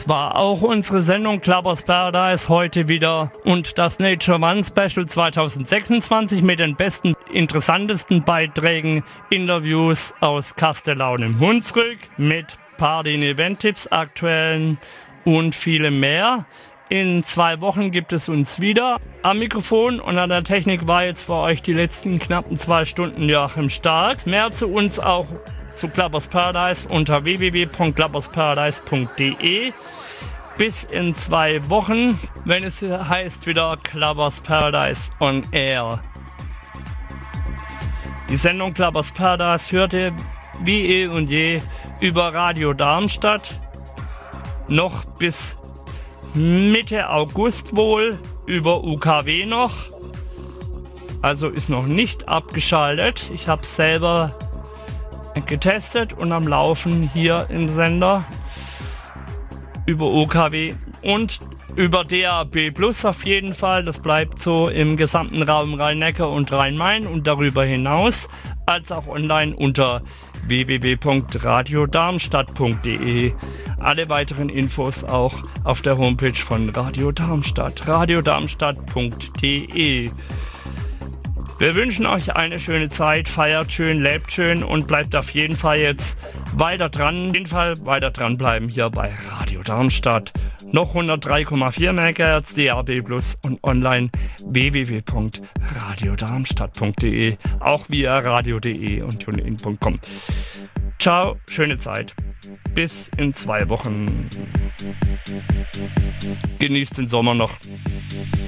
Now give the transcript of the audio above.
war auch unsere Sendung Clubbers Paradise heute wieder und das Nature One Special 2026 mit den besten, interessantesten Beiträgen, Interviews aus Kastellaun im Hunsrück mit Party- und Event-Tipps, aktuellen und vielem mehr. In 2 Wochen gibt es uns wieder. Am Mikrofon und an der Technik war jetzt für euch die letzten knappen 2 Stunden Joachim Stark. Mehr zu uns auch zu Clubbers Paradise unter www.clubbersparadise.de. Bis in 2 Wochen, wenn es heißt wieder Clubbers Paradise on Air. Die Sendung Clubbers Paradise hörte wie eh und je über Radio Darmstadt noch bis Mitte August wohl, über UKW noch. Also ist noch nicht abgeschaltet. Ich habe es selber getestet und am Laufen hier im Sender über UKW und über DAB Plus auf jeden Fall. Das bleibt so im gesamten Raum Rhein-Neckar und Rhein-Main und darüber hinaus, als auch online unter www.radiodarmstadt.de. Alle weiteren Infos auch auf der Homepage von Radio Darmstadt, radiodarmstadt.de. Wir wünschen euch eine schöne Zeit, feiert schön, lebt schön und bleibt auf jeden Fall jetzt weiter dran. Auf jeden Fall weiter dranbleiben hier bei Radio Darmstadt. Noch 103,4 MHz, DAB Plus und online www.radiodarmstadt.de, auch via radio.de und tunein.com. Ciao, schöne Zeit. Bis in 2 Wochen. Genießt den Sommer noch.